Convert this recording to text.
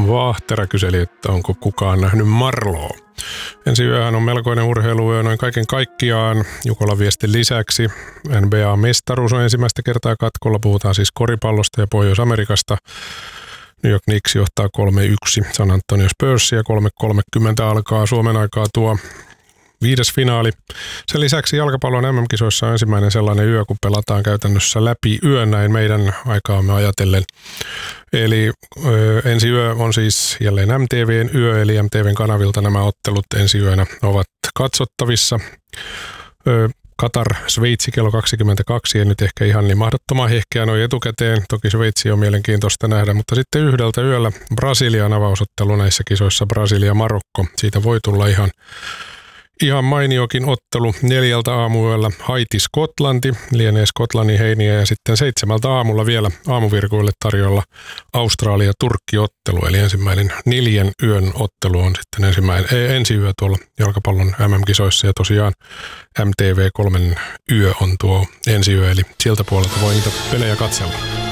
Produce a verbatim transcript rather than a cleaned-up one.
Vahtera kyseli, että onko kukaan nähnyt Marloa. Ensi yöhän on melkoinen urheiluyö noin kaiken kaikkiaan. Jukolan viestin lisäksi N B A-mestaruus on ensimmäistä kertaa katkolla. Puhutaan siis koripallosta ja Pohjois-Amerikasta. New York Knicks johtaa kolme yksi San Antonio Spursia. kolme kolmekymmentä alkaa Suomen aikaa tuo viides finaali. Sen lisäksi jalkapallon M M-kisoissa on ensimmäinen sellainen yö, kun pelataan käytännössä läpi yön näin meidän aikaamme ajatellen. Eli ö, ensi yö on siis jälleen M T V:n yö, eli M T V:n kanavilta nämä ottelut ensi yönä ovat katsottavissa. Ö, Katar, Sveitsi kello kaksikymmentäkaksi, ei nyt ehkä ihan niin mahdottoman hehkeä noin etukäteen. Toki Sveitsi on mielenkiintoista nähdä, mutta sitten yhdeltä yöllä Brasilian avausottelu näissä kisoissa, Brasilia-Marokko. Siitä voi tulla ihan Ihan mainiokin ottelu. Neljältä aamuyöllä Haiti-Skotlanti, lienee Skotlannin heiniä, ja sitten seitsemältä aamulla vielä aamuvirkuille tarjolla Australia-Turkki-ottelu, eli ensimmäinen neljän yön ottelu on sitten ensimmäinen, ei, ensi yö tuolla jalkapallon M M-kisoissa, ja tosiaan M T V kolmen yö on tuo ensi yö, eli sieltä puolelta voi niitä pelejä katsella.